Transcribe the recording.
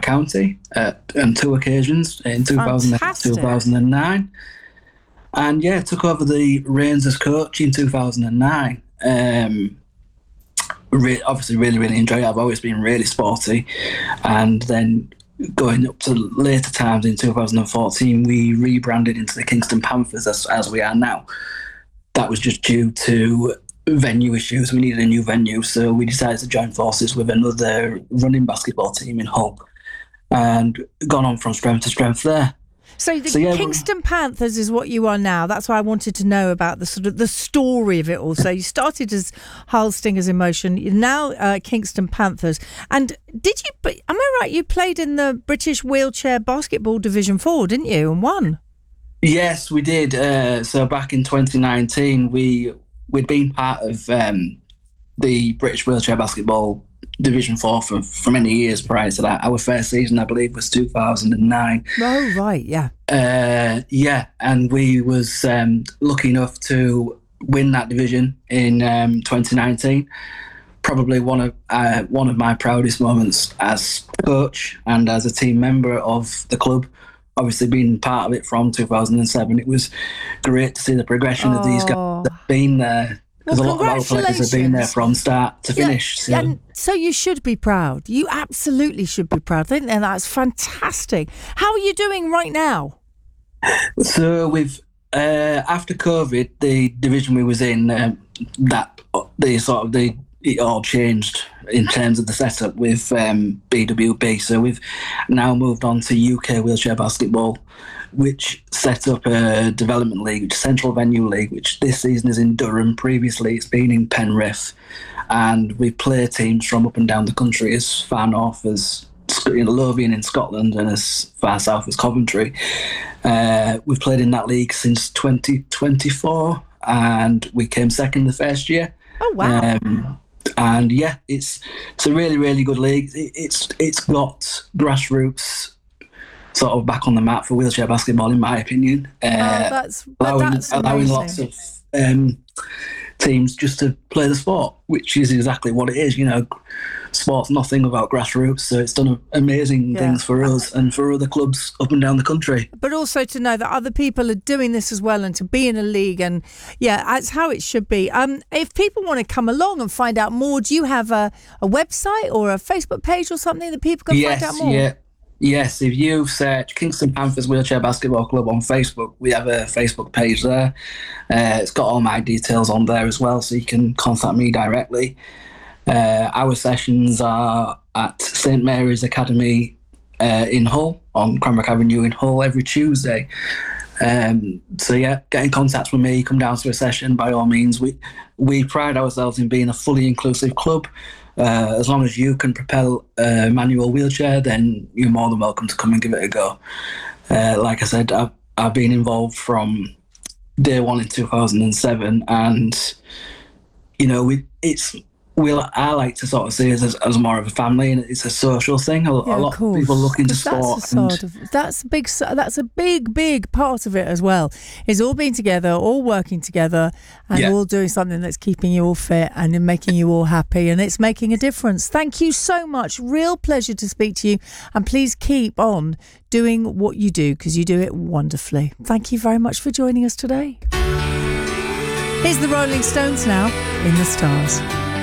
County on 2 occasions in 2000 and 2009. And yeah, took over the reins as coach in 2009. Obviously really, really enjoyed it. I've always been really sporty. And then going up to later times in 2014, we rebranded into the Kingston Panthers as we are now. That was just due to venue issues. We needed a new venue, so we decided to join forces with another running basketball team in Hull and gone on from strength to strength there. So Kingston Panthers is what you are now. That's why I wanted to know about the sort of the story of it all. So you started as Hull Stingers in Motion. You're now Kingston Panthers. And am I right? You played in the British Wheelchair Basketball Division 4, didn't you? And won. Yes, we did. So back in 2019, we'd been part of the British Wheelchair Basketball Division 4 for many years prior to that. Our first season, I believe, was 2009. Oh, right, yeah. And we was lucky enough to win that division in 2019. Probably one of my proudest moments as coach and as a team member of the club. Obviously, being part of it from 2007, it was great to see the progression of these guys that have been there. Because a lot of our players have been there from start to finish. So you should be proud. You absolutely should be proud. I think that's fantastic. How are you doing right now? So we've after COVID, the division we was in, it all changed in terms of the setup with BWB. So we've now moved on to UK Wheelchair Basketball, which set up a development league, Central Venue League, which this season is in Durham. Previously, it's been in Penrith. And we play teams from up and down the country, as far north as Lothian in Scotland and as far south as Coventry. We've played in that league since 2024, and we came second the first year. Oh, wow. And yeah, it's a really, really good league. It's got grassroots sort of back on the map for wheelchair basketball, in my opinion. That's allowing lots of teams just to play the sport, which is exactly what it is. You know, sport's nothing without grassroots, so it's done amazing things for us and for other clubs up and down the country. But also to know that other people are doing this as well, and to be in a league, and that's how it should be. If people want to come along and find out more, do you have a website or a Facebook page or something that people can find out more? Yes, if you search Kingston Panthers Wheelchair Basketball Club on Facebook, we have a Facebook page there. It's got all my details on there as well, so you can contact me directly. Our sessions are at St Mary's Academy in Hull, on Cranbrook Avenue in Hull, every Tuesday. So yeah, get in contact with me, come down to a session by all means. We pride ourselves in being a fully inclusive club. As long as you can propel a manual wheelchair, then you're more than welcome to come and give it a go. Like I said, I've been involved from day one in 2007, and you know, I like to sort of see it as more of a family, and it's a social thing. A lot of people look into sport. That's a big part of it as well. Is all being together, all working together, and all doing something that's keeping you all fit and making you all happy, and it's making a difference. Thank you so much. Real pleasure to speak to you, and please keep on doing what you do, because you do it wonderfully. Thank you very much for joining us today. Here's the Rolling Stones now, In the Stars.